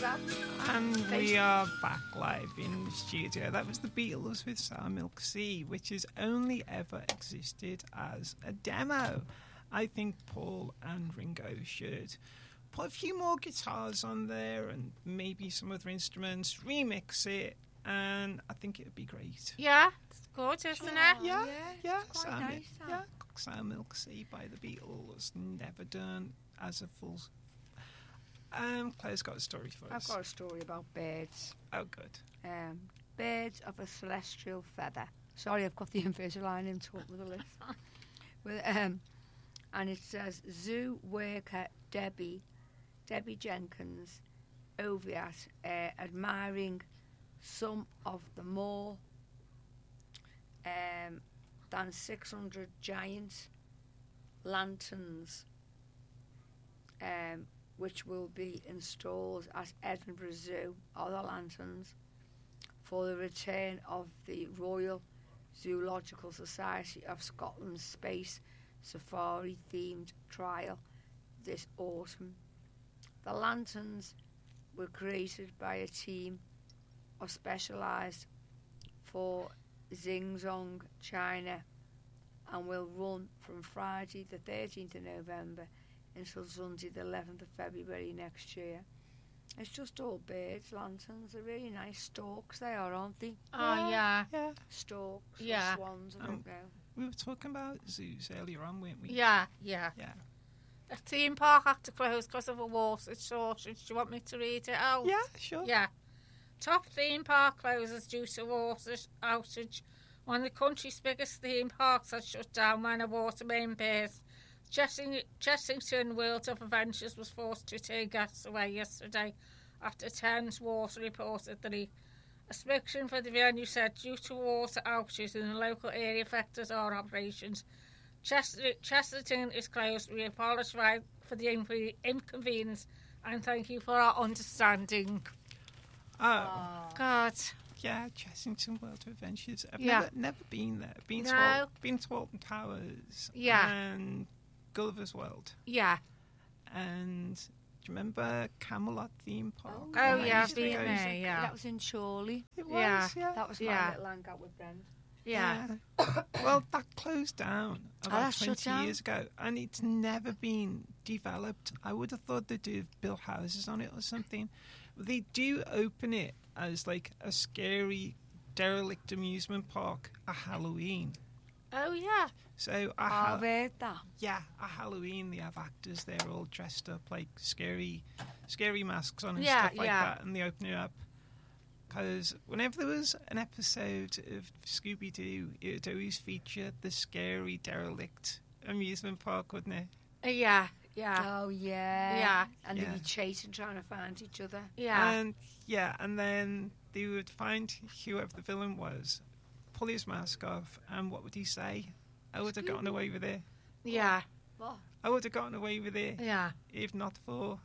that. And we are back live in the studio. That was the Beatles with Sour Milk Sea, which has only ever existed as a demo. I think Paul and Ringo should put a few more guitars on there and maybe some other instruments, remix it, and I think it would be great. Yeah, it's good, isn't it? Yeah. It's quite nice, that. Yeah, Sour Milk Sea by the Beatles, never done as a full. Claire's got a story for I've us. got a story about birds. Oh, good. Birds of a celestial feather. Sorry, I've got the Invisalign to up with the list. And it says, zoo worker Debbie Jenkins Oviatt admiring some of the more than 600 giant lanterns which will be installed at Edinburgh Zoo, other lanterns, for the return of the Royal Zoological Society of Scotland's Space Safari themed trial this autumn. The lanterns were created by a team of specialised for Xinjiang, China, and will run from Friday the 13th of November until Sunday the 11th of February next year. It's just all birds, lanterns. They're really nice stalks they are, aren't they? Oh, yeah. Yeah. Stalks Yeah. or swans, I don't know. We were talking about zoos earlier on, weren't we? Yeah. Yeah. The theme park had to close because of a water shortage. Do you want me to read it out? Yeah, sure. Yeah. Top theme park closes due to water outage. One of the country's biggest theme parks had shut down when a water main burst. Chessington World of Adventures was forced to take gas away yesterday after Thames Water reported the leak. A spokesman for the venue said due to water outages in the local area affected our operations. Chesterton is closed. We apologise for the inconvenience and thank you for our understanding. Oh, God. yeah, Chessington World of Adventures. I've Yeah. never been there. Been No. to Alton Towers. Yeah. And Gulliver's World. Yeah. And do you remember Camelot theme park? Oh, Oh, I yeah, used I've to been go there, to- yeah. That was in Chorley. It was, Yeah. yeah. That was my Yeah. little hangout with Brent. Yeah. Well, that closed down about that shut 20 down? years ago, and it's never been developed. I would have thought they'd do build houses on it or something. They do open it as like a scary, derelict amusement park at Halloween. Oh, yeah. So I've heard that. yeah, at Halloween they have actors there all dressed up like scary masks on and Yeah, stuff like yeah. that, and they open it up. Because whenever there was an episode of Scooby-Doo, it would always feature the scary, derelict amusement park, wouldn't it? Yeah. Yeah. Oh, yeah. Yeah. And they'd Yeah. be chasing, trying to find each other. Yeah. And then they would find whoever the villain was, pull his mask off, and what would he say? I would have gotten away with it. Yeah. What? I would have gotten away with it Yeah. if not for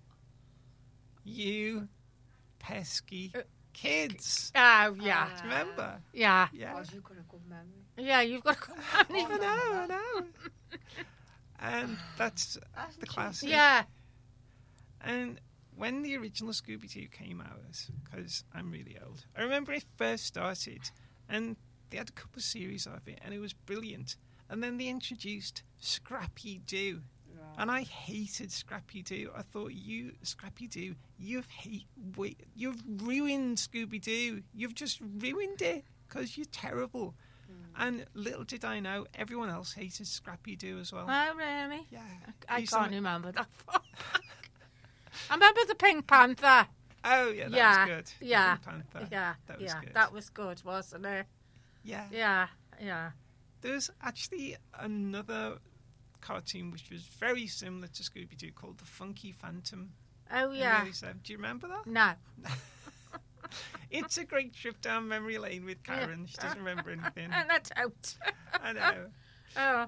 you pesky kids. Oh, yeah. Do you remember? Yeah. Yeah. God, you've got a good memory. Yeah, you've got to come on. I know. And that's the classic. Yeah. And when the original Scooby-Doo came out, because I'm really old, I remember it first started, and they had a couple of series of it, and it was brilliant. And then they introduced Scrappy-Doo, and I hated Scrappy-Doo. I thought, Scrappy-Doo, you've ruined Scooby-Doo. You've just ruined it because you're terrible. And little did I know, everyone else hated Scrappy-Doo as well. Oh, really? Yeah. I Used can't to- remember that. I remember the Pink Panther. Oh, yeah, that Yeah, was good. yeah, Pink Panther. Yeah, That was good. That was good, wasn't it? Yeah. Yeah, yeah. There's actually another cartoon which was very similar to Scooby-Doo called The Funky Phantom. Oh, in yeah. the early 70s. Do you remember that? No. It's a great trip down memory lane with Karen. She doesn't remember anything. And that's out. I know. Oh.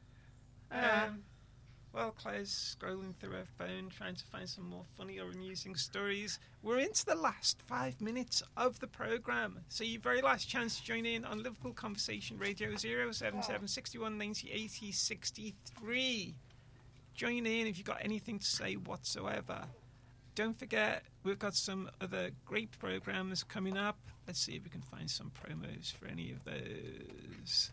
Well, Claire's scrolling through her phone trying to find some more funny or amusing stories. We're into the last 5 minutes of the programme, so your very last chance to join in on Liverpool Conversation Radio 077 61 90 80 63. Join in if you've got anything to say whatsoever. don't forget, we've got some other great programmes coming up. Let's see if we can find some promos for any of those.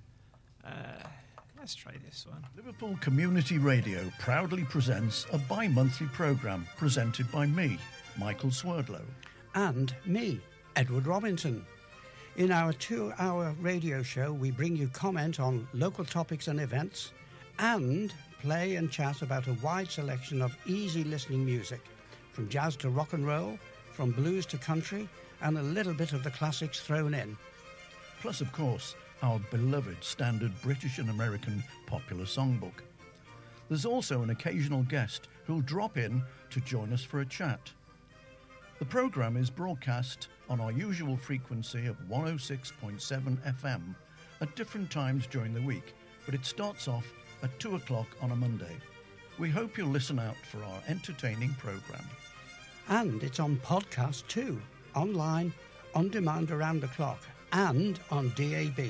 Let's try this one. Liverpool Community Radio proudly presents a bi-monthly programme presented by me, Michael Swerdlow. And me, Edward Robinson. In our 2-hour radio show, we bring you comment on local topics and events and play and chat about a wide selection of easy listening music, from jazz to rock and roll, from blues to country, and a little bit of the classics thrown in. Plus, of course, our beloved standard British and American popular songbook. There's also an occasional guest who'll drop in to join us for a chat. The programme is broadcast on our usual frequency of 106.7 FM at different times during the week, but it starts off at 2 o'clock on a Monday. We hope you'll listen out for our entertaining programme. And it's on podcast too, online, on demand around the clock, and on DAB.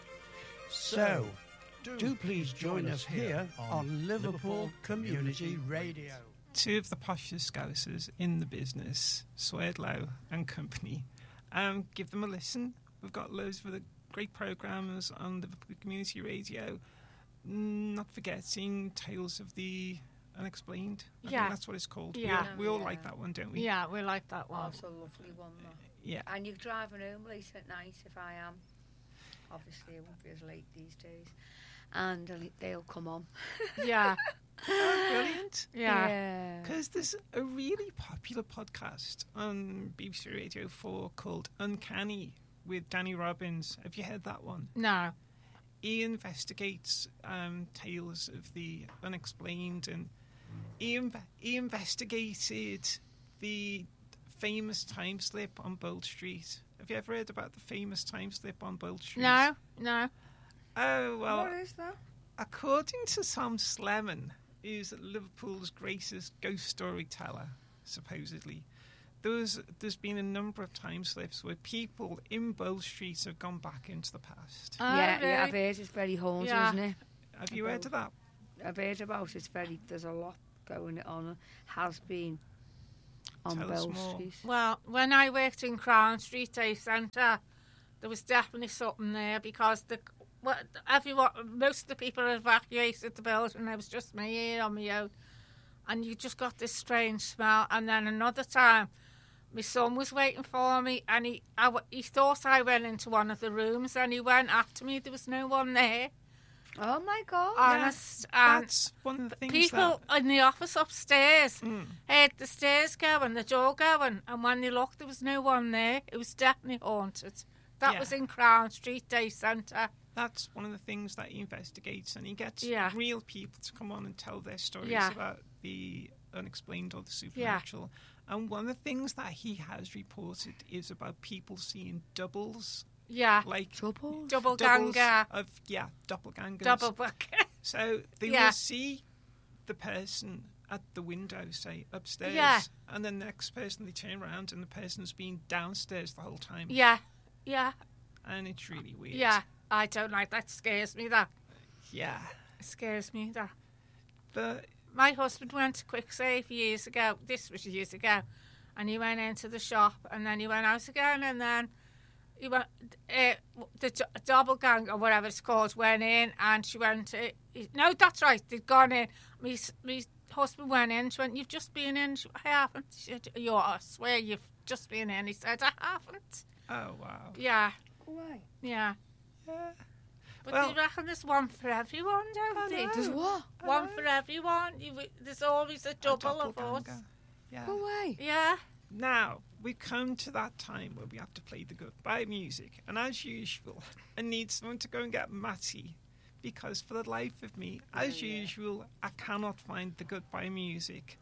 So, do please join us here on Liverpool Community Radio. Two of the poshest scousers in the business, Swerdlow and company. Give them a listen. We've got loads of other great programmes on Liverpool Community Radio. Not forgetting Tales of the Unexplained. I think that's what it's called. Yeah. We all like that one, don't we? Yeah, we like that one. That's a lovely one, though. Yeah. And you're driving home late at night, if I am. Obviously, it won't be as late these days. And they'll come on. Yeah. Oh, brilliant. Yeah. Because there's a really popular podcast on BBC Radio 4 called Uncanny with Danny Robbins. Have you heard that one? No. He investigates tales of the unexplained, and he investigated the famous time slip on Bold Street. Have you ever heard about the famous time slip on Bold Street? No. Oh, well, What is that? according to Tom Slemon, who's Liverpool's greatest ghost storyteller, supposedly, there's been a number of time slips where people in Bold Street have gone back into the past. Yeah, really? I've heard it's very haunted, Yeah. isn't it? Have you heard of that? I've heard about it. There's a lot going on. Has been on Tell us Bell more. Street. Well, when I worked in Crown Street Day Centre, there was definitely something there because most of the people had evacuated the building. There was just me here on my own, and you just got this strange smell. And then another time, my son was waiting for me, and he thought I went into one of the rooms, and he went after me. There was no one there. Oh my God! Honest, and That's one of the things people in the office upstairs heard the stairs going, the door going, and when they looked, there was no one there. It was definitely haunted. That Yeah. was in Crown Street Day Centre. that's one of the things that he investigates, and he gets real people to come on and tell their stories about the unexplained or the supernatural. And one of the things that he has reported is about people seeing doubles. Yeah. Like Trouble. Double doubles ganger. doppelgangers. Double book. So they will see the person at the window, say, upstairs. Yeah. And then the next person, they turn around and the person's been downstairs the whole time. Yeah. And it's really weird. Yeah. I don't like that. Scares me, that. Yeah. It scares me, that. But My husband went to Quicksave years ago. This was years ago. And he went into the shop and then he went out again and then he went, the doppelganger or whatever it's called went in and she went, no, that's right, they'd gone in. My husband went in, she went, you've just been in. She went, I haven't. She said, I swear you've just been in. He said, I haven't. oh wow. Yeah, Why? yeah. Yeah. But Well- they reckon there's one for everyone, don't they? There's what? One for everyone. There's always a double of us. doppelganger. Yeah. Go away. Yeah. Now, we've come to that time where we have to play the goodbye music. And as usual, I need someone to go and get Matty. Because for the life of me, as usual, I cannot find the goodbye music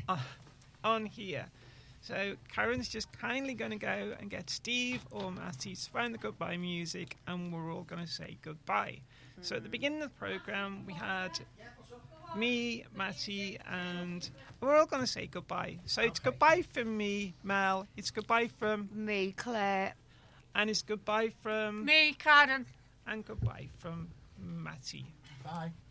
on here. So Karen's just kindly going to go and get Steve or Matty to find the goodbye music, and we're all going to say goodbye. So at the beginning of the programme, we had me, Matty, and we're all going to say goodbye. So it's goodbye from me, Mel. It's goodbye from... Me, Claire. And it's goodbye from... Me, Karen. And goodbye from Matty. Bye.